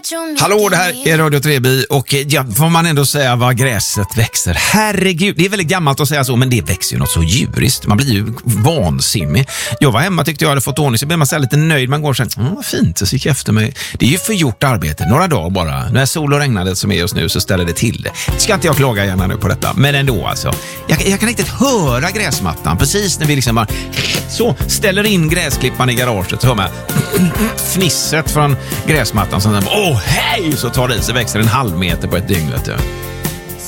Hallå, det här är Radio Treby och ja, får man ändå säga vad gräset växer. Herregud, det är väldigt gammalt att säga så, men det växer ju något så djuriskt. Man blir ju vansinnig. Jag var hemma, tyckte jag hade fått ordning, så blev man så lite nöjd. Man går och känner, vad fint, så gick jag efter mig. Det är ju förgjort arbete, några dagar bara. När sol och regnade som är just nu så ställer det till det. Ska inte jag klaga gärna nu på detta, men ändå alltså. Jag kan riktigt höra gräsmattan precis när vi liksom bara så ställer in gräsklippan i garaget, så hör man fnisset från gräsmattan som hej, så tar det i sig, växer en halv meter på ett dygn, vet du.